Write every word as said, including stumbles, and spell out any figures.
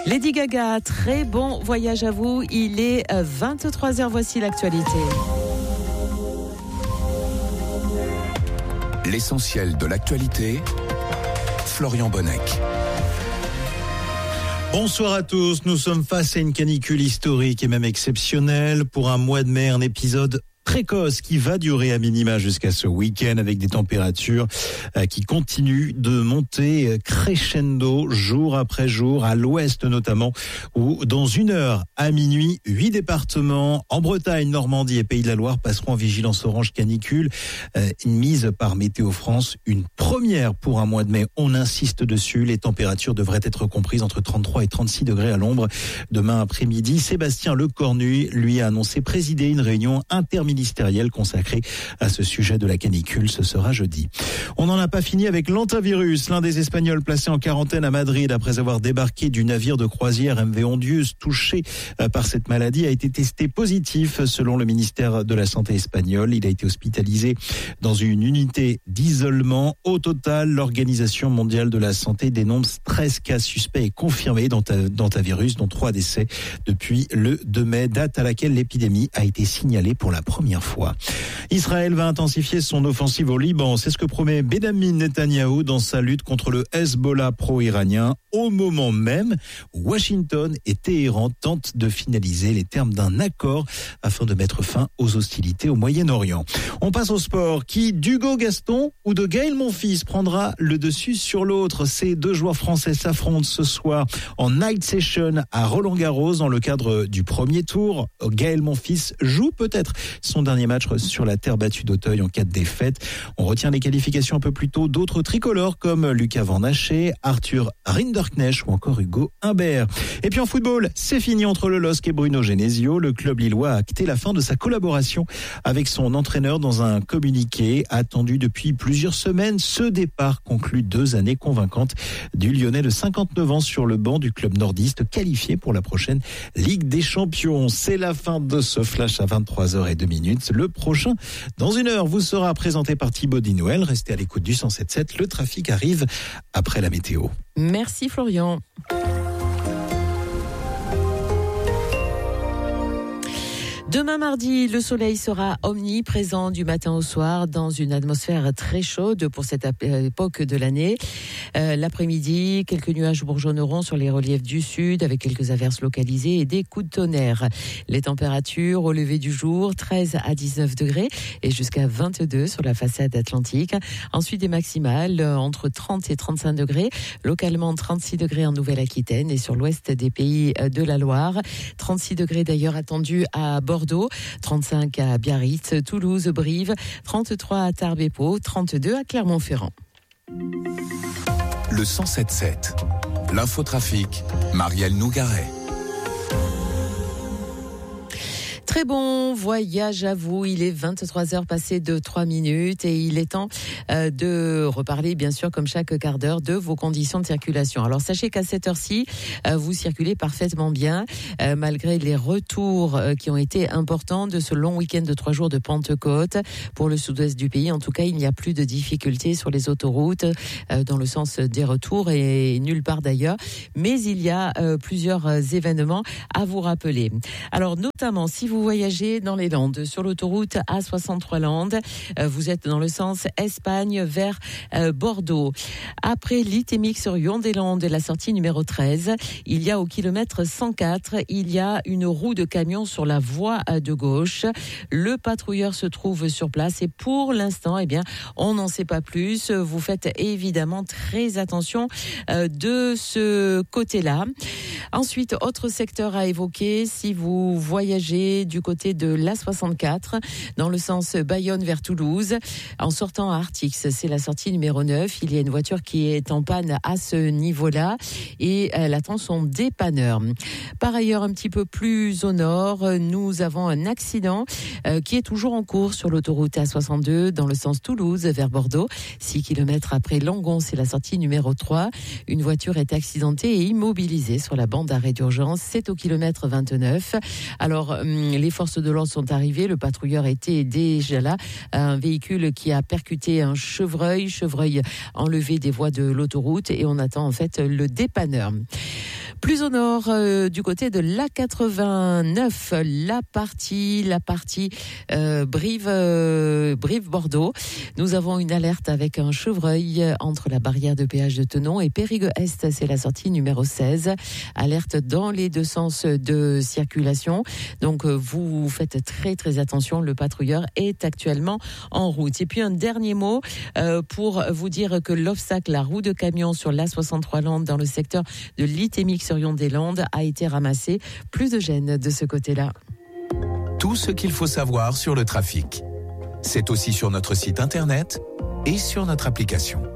Lady Gaga, très bon voyage à vous. Il est vingt-trois heures, voici l'actualité. L'essentiel de l'actualité, Florian Bonnec. Bonsoir à tous, nous sommes face à une canicule historique et même exceptionnelle. Pour un mois de mai, un épisode précoce qui va durer à minima jusqu'à ce week-end avec des températures qui continuent de monter crescendo jour après jour, à l'ouest notamment, où dans une heure à minuit, huit départements en Bretagne, Normandie et Pays de la Loire passeront en vigilance orange canicule, euh, mise par Météo France, une première pour un mois de mai. On insiste dessus, les températures devraient être comprises entre trente-trois et trente-six degrés à l'ombre demain après-midi. Sébastien Lecornu, lui, a annoncé présider une réunion interministérielle ministériel consacré à ce sujet de la canicule. Ce sera jeudi. On n'en a pas fini avec l'hantavirus. L'un des Espagnols placés en quarantaine à Madrid après avoir débarqué du navire de croisière M V Ondius touché par cette maladie a été testé positif selon le ministère de la Santé espagnol. Il a été hospitalisé dans une unité d'isolement. Au total, l'Organisation mondiale de la santé dénonce treize cas suspects et confirmés d'hantavirus, dont trois décès depuis le deux mai, date à laquelle l'épidémie a été signalée pour la première fois. Israël va intensifier son offensive au Liban. C'est ce que promet Benjamin Netanyahou dans sa lutte contre le Hezbollah pro-iranien, au moment même où Washington et Téhéran tentent de finaliser les termes d'un accord afin de mettre fin aux hostilités au Moyen-Orient. On passe au sport. Qui d'Hugo Gaston ou de Gaël Monfils prendra le dessus sur l'autre? Ces deux joueurs français s'affrontent ce soir en night session à Roland-Garros dans le cadre du premier tour. Gaël Monfils joue peut-être son dernier match sur la terre battue d'Auteuil en cas de défaite. On retient les qualifications un peu plus tôt d'autres tricolores comme Lucas Van Haché, Arthur Rinderknecht ou encore Hugo Humbert. Et puis en football, c'est fini entre le L O S C et Bruno Genesio. Le club lillois a acté la fin de sa collaboration avec son entraîneur dans un communiqué attendu depuis plusieurs semaines. Ce départ conclut deux années convaincantes du Lyonnais de cinquante-neuf ans sur le banc du club nordiste qualifié pour la prochaine Ligue des Champions. C'est la fin de ce flash à vingt-trois heures zéro deux minutes. Le prochain, dans une heure, vous sera présenté par Thibaut Dinouel. Restez à l'écoute du cent sept sept. Le trafic arrive après la météo. Merci Florian. Demain mardi, le soleil sera omniprésent du matin au soir dans une atmosphère très chaude pour cette époque de l'année. Euh, l'après-midi, quelques nuages bourgeonneront sur les reliefs du sud avec quelques averses localisées et des coups de tonnerre. Les températures au lever du jour, treize à dix-neuf degrés et jusqu'à vingt-deux sur la façade atlantique. Ensuite, des maximales entre trente et trente-cinq degrés, localement trente-six degrés en Nouvelle-Aquitaine et sur l'ouest des pays de la Loire. trente-six degrés d'ailleurs attendus à Bordeaux, trente-cinq à Biarritz, Toulouse, Brive, trente-trois à Tarbes et Pau, trente-deux à Clermont-Ferrand. Le cent sept sept, l'infotrafic, Marielle Nougaret. Très bon voyage à vous. Il est vingt-trois heures passées de trois minutes et il est temps euh, de reparler, bien sûr, comme chaque quart d'heure, de vos conditions de circulation. Alors, sachez qu'à cette heure-ci, euh, vous circulez parfaitement bien, euh, malgré les retours euh, qui ont été importants de ce long week-end de trois jours de Pentecôte. Pour le sud-ouest du pays, en tout cas, il n'y a plus de difficultés sur les autoroutes euh, dans le sens des retours et nulle part d'ailleurs. Mais il y a euh, plusieurs événements à vous rappeler. Alors, notamment, si vous voyagez dans les Landes, sur l'autoroute A soixante-trois Landes, euh, vous êtes dans le sens Espagne vers euh, Bordeaux. Après l'Itémique sur Yon-des-Landes, la sortie numéro treize, il y a au kilomètre cent quatre, il y a une roue de camion sur la voie de gauche. Le patrouilleur se trouve sur place et pour l'instant, eh bien, on n'en sait pas plus. Vous faites évidemment très attention euh, de ce côté-là. Ensuite, autre secteur à évoquer, si vous voyagez du côté de l'A soixante-quatre, dans le sens Bayonne vers Toulouse, en sortant à Artix, c'est la sortie numéro neuf, il y a une voiture qui est en panne à ce niveau-là et elle attend son dépanneur. Par ailleurs, un petit peu plus au nord, nous avons un accident euh, qui est toujours en cours sur l'autoroute A soixante-deux, dans le sens Toulouse vers Bordeaux, six kilomètres après Langon, c'est la sortie numéro trois. Une voiture est accidentée et immobilisée sur la bande d'arrêt d'urgence, c'est au kilomètre vingt-neuf. Alors, les forces de l'ordre sont arrivées, le patrouilleur était déjà là, un véhicule qui a percuté un chevreuil, chevreuil enlevé des voies de l'autoroute et on attend en fait le dépanneur. Plus au nord, euh, du côté de l'A quatre-vingt-neuf, la partie, la partie euh, Brive, euh, Brive-Bordeaux. Nous avons une alerte avec un chevreuil entre la barrière de péage de Tenon et Périgueux-Est. C'est la sortie numéro seize. Alerte dans les deux sens de circulation. Donc, vous faites très, très attention. Le patrouilleur est actuellement en route. Et puis, un dernier mot euh, pour vous dire que l'obstacle, la roue de camion sur l'A soixante-trois Landes dans le secteur de Litémique-sur-Yon-des-Landes a été ramassé. Plus de gêne de ce côté-là. Tout ce qu'il faut savoir sur le trafic. C'est aussi sur notre site internet et sur notre application.